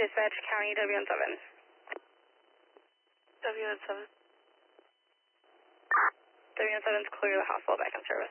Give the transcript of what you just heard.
Dispatch County WN7. WN7. WN7's clear the hospital back in service.